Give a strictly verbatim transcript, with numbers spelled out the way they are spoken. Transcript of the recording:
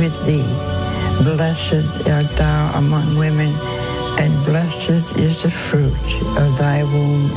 with thee. Blessed art thou among women, and blessed is the fruit of thy womb,